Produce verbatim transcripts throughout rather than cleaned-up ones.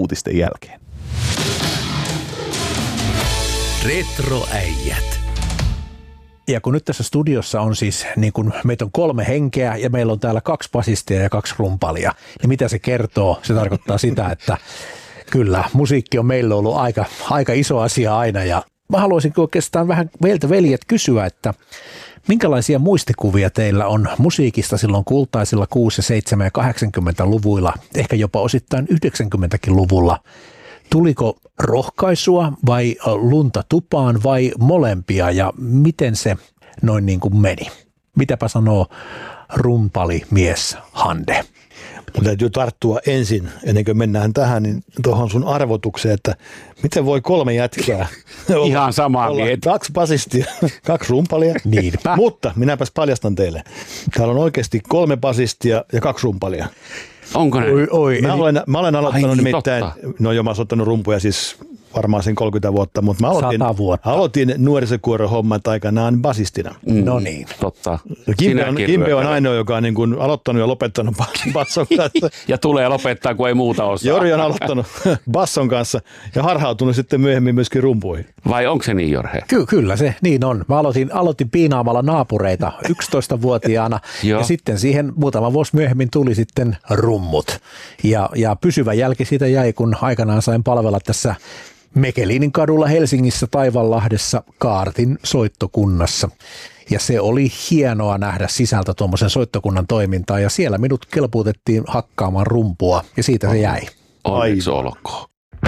uutisten jälkeen. Retroäijät. Ja kun nyt tässä studiossa on siis, niin kun meitä on kolme henkeä ja meillä on täällä kaksi basistia ja kaksi rumpalia, niin mitä se kertoo? Se tarkoittaa sitä, että kyllä, musiikki on meillä ollut aika, aika iso asia aina ja mä haluaisin oikeastaan vähän meiltä veljet kysyä, että minkälaisia muistikuvia teillä on musiikista silloin kultaisilla kuusi-, seitsemän- ja kahdeksankymmentäluvuilla, ehkä jopa osittain yhdeksänkymmentäluvulla? Tuliko rohkaisua vai lunta tupaan vai molempia ja miten se noin niin kuin meni? Mitäpä sanoo rumpalimies Hande? Mun täytyy tarttua ensin, ennen kuin mennään tähän, niin tuohon sun arvotukseen, että miten voi kolme jätkää olla, Ihan samaa olla mieltä. kaksi basistia, kaksi rumpalia. Niinpä. Mutta minäpäs paljastan teille. Täällä on oikeasti kolme basistia ja kaksi rumpalia. Onko ne? Oi, oi, Mä eli olen, mä olen aloittanut Ai, nimittäin, totta. no jo mä oon ottanut rumpuja siis varmaan sen kolmekymmentä vuotta, mutta mä aloitin, Sata vuotta. aloitin nuorisokuoron hommat aikanaan basistina. Mm, no niin. Totta. Kimpe on, Sinäkin Kimpe on ryökälet. ainoa, joka on niin kuin aloittanut ja lopettanut basson kanssa. Ja tulee lopettaa, kun ei muuta osaa. Jori on aloittanut basson kanssa ja harhautunut sitten myöhemmin myöskin rumpuihin. Vai onko se niin, Jorhe? Ky- kyllä se niin on. Mä aloitin, aloitin piinaamalla naapureita yksitoistavuotiaana Joo. ja sitten siihen muutama vuosi myöhemmin tuli sitten rummut. Ja, ja pysyvä jälki siitä jäi, kun aikanaan sain palvella tässä Mekelinin kadulla Helsingissä Taivanlahdessa Kaartin soittokunnassa. Ja se oli hienoa nähdä sisältä tuommoisen soittokunnan toimintaa ja siellä minut kelpuutettiin hakkaamaan rumpua ja siitä se jäi. Onneksi olkoon.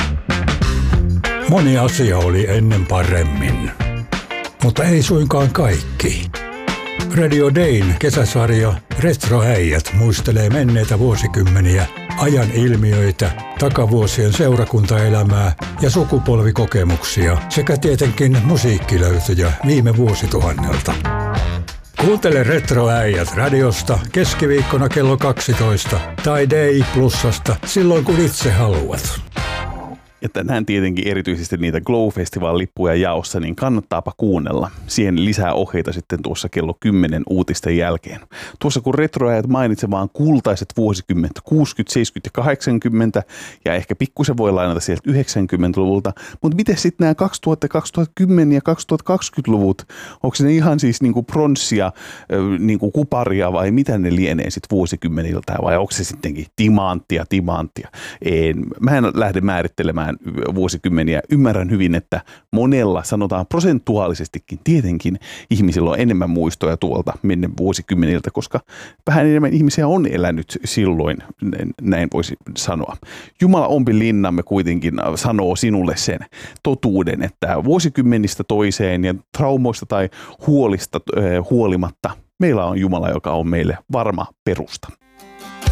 Moni asia oli ennen paremmin, mutta ei suinkaan kaikki. Radio Dayn kesäsarja Retroäijät muistelee menneitä vuosikymmeniä, ajan ilmiöitä, takavuosien seurakuntaelämää ja sukupolvikokemuksia sekä tietenkin musiikkilöytöjä viime vuosituhannelta. Kuuntele Retroäijät radiosta keskiviikkona kello kaksitoista tai Day Plusasta silloin kun itse haluat. Ja tänään tietenkin erityisesti niitä Glow-festival-lippuja jaossa, niin kannattaapa kuunnella. Siihen lisää ohjeita sitten tuossa kello kymmenen uutisten jälkeen. Tuossa kun retroajat mainitse vaan kultaiset vuosikymmentä, kuusikymmentä, seitsemänkymmentä ja kahdeksankymmentä, ja ehkä pikkusen voi lainata sieltä yhdeksänkymmentäluvulta, mutta miten sitten nämä kaksituhatta, kaksituhattakymmenen ja kaksituhattakaksikymmentäluvut, onko ne ihan siis niinku pronssia, niinku kuparia vai mitä ne lienee sitten vuosikymmeniltä, vai onko se sittenkin timanttia, timanttia? En, mä en lähde määrittelemään vuosikymmeniä. Ymmärrän hyvin, että monella, sanotaan prosentuaalisestikin, tietenkin ihmisillä on enemmän muistoja tuolta menneen vuosikymmeniltä, koska vähän enemmän ihmisiä on elänyt silloin, näin voisi sanoa. Jumala ompi linnamme kuitenkin sanoo sinulle sen totuuden, että vuosikymmenistä toiseen ja traumoista tai huolista äh, huolimatta meillä on Jumala, joka on meille varma perusta.